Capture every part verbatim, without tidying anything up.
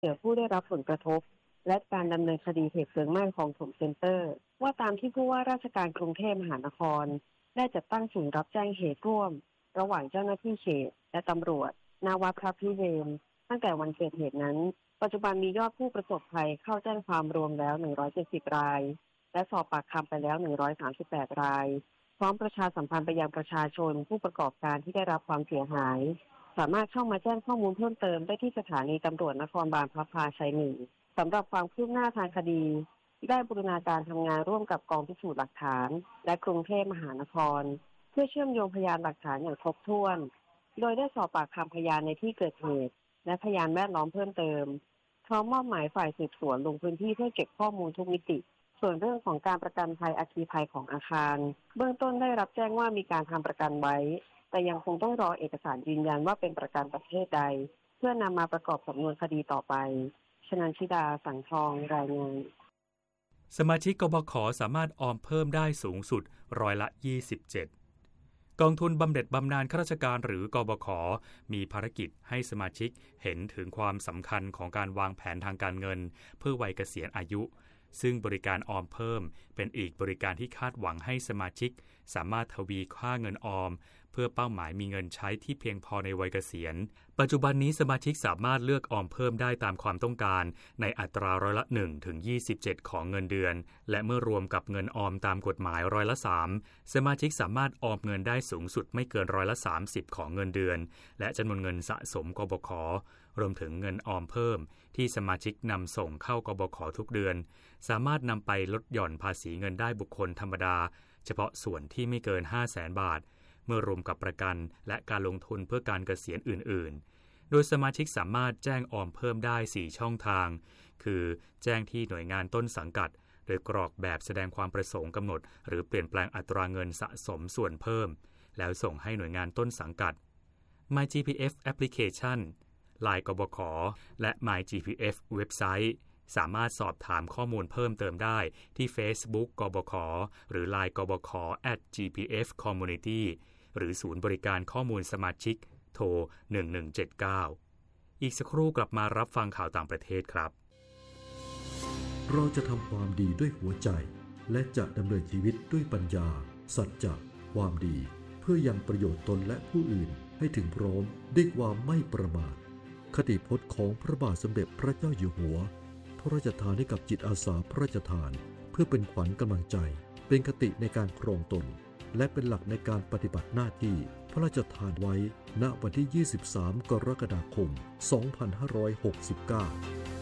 เหลือผู้ได้รับผลกระทบและการดำเนินคดีเหตุเพลิงไหม้ของถมเซ็นเตอร์ว่าตามที่ผู้ว่าราชการกรุงเทพมหานครได้จัดตั้งศูนย์รับแจ้งเหตุร่วมระหว่างเจ้าหน้าที่เขตและตำรวจณวัดพระพิเรนตั้งแต่วันเกิดเหตุนั้นปัจจุบันมียอดผู้ประสบภัยเข้าแจ้งความรวมแล้วหนึ่งร้อยเจ็ดสิบรายและสอบปากคำไปแล้วหนึ่งร้อยสามสิบแปดรายพร้อมประชาสัมพันธ์ไปยังประชาชนผู้ประกอบการที่ได้รับความเสียหายสามารถเข้ามาแจ้งข้อมูลเพิ่มเติมได้ที่สถานีตำรวจนครบาลพระพาชัยหนึ่งสำหรับความคืบหน้าทางคดีได้บูรณาการทำงานร่วมกับกองพิสูจน์หลักฐานและกรุงเทพมหานครเพื่อเชื่อมโยงพยานหลักฐานอย่างครบถ้วนโดยได้สอบปากคำพยานในที่เกิดเหตุและพยานแวดล้อมเพิ่มเติมพร้อมมอบหมายฝ่ายสืบสวนลงพื้นที่เพื่อเก็บข้อมูลทุกมิติส่วนเรื่องของการประกันภัยอัคคีภัยของอาคารเบื้องต้นได้รับแจ้งว่ามีการทำประกันไว้แต่ยังคงต้องรอเอกสารยืนยันว่าเป็นประกันประเภทใดเพื่อนำมาประกอบสำนวนคดีต่อไปชนันชิดาสังทองรายงานสมาชิกกบข.สามารถออมเพิ่มได้สูงสุดร้อยละยี่สิบเจ็ดกองทุนบำเหน็จบำนาญข้าราชการหรือกบข.มีภารกิจให้สมาชิกเห็นถึงความสำคัญของการวางแผนทางการเงินเพื่อวัยเกษียณอายุซึ่งบริการออมเพิ่มเป็นอีกบริการที่คาดหวังให้สมาชิกสามารถทวีค่าเงินออมเพื่อเป้าหมายมีเงินใช้ที่เพียงพอในวัยเกษียณปัจจุบันนี้สมาชิกสามารถเลือกออมเพิ่มได้ตามความต้องการในอัตราร้อยละหนึ่งถึงยี่สิบเจ็ดของเงินเดือนและเมื่อรวมกับเงินออมตามกฎหมายร้อยละสามสมาชิกสามารถออมเงินได้สูงสุดไม่เกินร้อยละสามสิบของเงินเดือนและจำนวนเงินสะสมกบข.รวมถึงเงินออมเพิ่มที่สมาชิกนำส่งเข้ากบข.ทุกเดือนสามารถนำไปลดหย่อนภาษีเงินได้บุคคลธรรมดาเฉพาะส่วนที่ไม่เกิน ห้าแสน บาทเมื่อรวมกับประกันและการลงทุนเพื่อการเกษียณอื่นๆโดยสมาชิกสามารถแจ้งออมเพิ่มได้สี่ช่องทางคือแจ้งที่หน่วยงานต้นสังกัดโดยกรอกแบบแสดงความประสงค์กำหนดหรือเปลี่ยนแปลงอัตราเงินสะสมส่วนเพิ่มแล้วส่งให้หน่วยงานต้นสังกัด My จี พี เอฟ Application ไลน์ กบข.และ My จี พี เอฟ เว็บไซต์สามารถสอบถามข้อมูลเพิ่มเติมได้ที่ Facebook กบข.หรือ ไลน์ กบข. แอท จี พี เอฟ คอมมูนิตี้ หรือศูนย์บริการข้อมูลสมาชิกโทรหนึ่งหนึ่งเจ็ดเก้าอีกสักครู่กลับมารับฟังข่าวต่างประเทศครับเราจะทำความดีด้วยหัวใจและจะดำเนินชีวิตด้วยปัญญาสัจจะความดีเพื่อยังประโยชน์ตนและผู้อื่นให้ถึงพร้อมด้วยความไม่ประมาทคติพจน์ของพระบาทสมเด็จพระเจ้าอยู่หัวพระราชทานให้กับจิตอาสาพระราชทานเพื่อเป็นขวัญกำลังใจเป็นคติในการครองตนและเป็นหลักในการปฏิบัติหน้าที่พระราชทานไว้ณวันที่ยี่สิบสามกรกฎาคมสองพันห้าร้อยหกสิบเก้า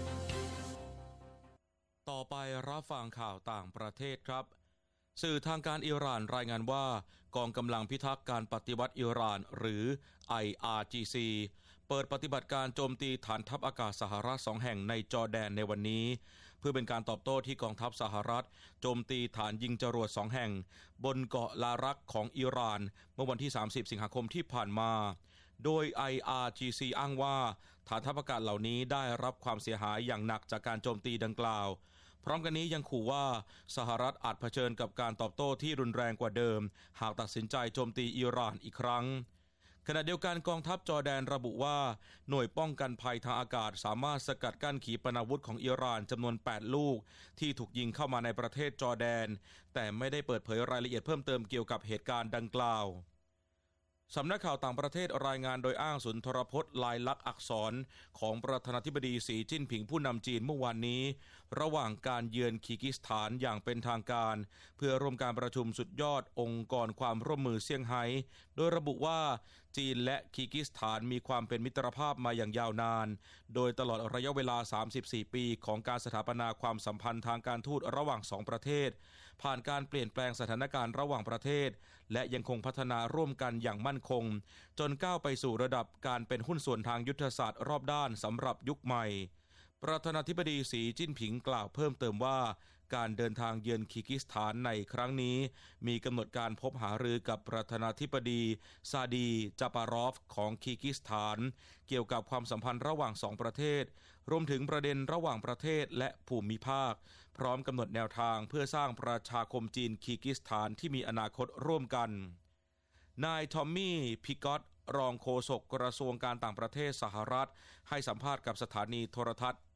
ต่อไปรับฟังข่าวต่างประเทศครับสื่อทางการอิหร่านรายงานว่ากองกำลังพิทักษ์การปฏิวัติอิหร่านหรือ ไอ อาร์ จี ซี เปิดปฏิบัติการโจมตีฐานทัพอากาศสหรัฐสองแห่งในจอร์แดนในวันนี้เพื่อเป็นการตอบโต้ที่กองทัพสหรัฐโจมตีฐานยิงจรวดสองแห่งบนเกาะลารักของอิหร่านเมื่อวันที่สามสิบสิงหาคมที่ผ่านมาโดย ไอ อาร์ จี ซี อ้างว่าฐานทัพอากาศเหล่านี้ได้รับความเสียหายอย่างหนักจากการโจมตีดังกล่าวพร้อมกันนี้ยังขู่ว่าสหรัฐอาจเผชิญกับการตอบโต้ที่รุนแรงกว่าเดิมหากตัดสินใจโจมตีอิหร่านอีกครั้งขณะเดียวกันกองทัพจอร์แดนระบุว่าหน่วยป้องกันภัยทางอากาศสามารถสกัดกั้นขีปนาวุธของอิหร่านจำนวนแปดลูกที่ถูกยิงเข้ามาในประเทศจอร์แดนแต่ไม่ได้เปิดเผยรายละเอียดเพิ่มเติมเกี่ยวกับเหตุการณ์ดังกล่าวสำนักข่าวต่างประเทศรายงานโดยอ้างสุนทรพจน์ลายลักษณ์อักษรของประธานาธิบดีสีจิ้นผิงผู้นำจีนเมื่อวานนี้ระหว่างการเยือนคีร์กิสถานอย่างเป็นทางการเพื่อร่วมการประชุมสุดยอดองค์กรความร่วมมือเซี่ยงไฮ้โดยระบุว่าจีนและคีร์กิสถานมีความเป็นมิตรภาพมาอย่างยาวนานโดยตลอดระยะเวลาสามสิบสี่ปีของการสถาปนาความสัมพันธ์ทางการทูตระหว่างสองประเทศผ่านการเปลี่ยนแปลงสถานการณ์ระหว่างประเทศและยังคงพัฒนาร่วมกันอย่างมั่นคงจนก้าวไปสู่ระดับการเป็นหุ้นส่วนทางยุทธศาสตร์รอบด้านสำหรับยุคใหม่ประธานาธิบดีสีจิ้นผิงกล่าวเพิ่มเติมว่าการเดินทางเยือนคีร์กิสถานในครั้งนี้มีกำหนดการพบหารือกับประธานาธิบดีซาดีจาปารอฟของคีร์กิสถานเกี่ยวกับความสัมพันธ์ระหว่างสองประเทศรวมถึงประเด็นระหว่างประเทศและภูมิภาคพร้อมกำหนดแนวทางเพื่อสร้างประชาคมจีนคีร์กิสถานที่มีอนาคตร่วมกันนายทอมมี่พิกอตรองโฆษกกระทรวงการต่างประเทศสหรัฐให้สัมภาษณ์กับสถานีโทรทัศน์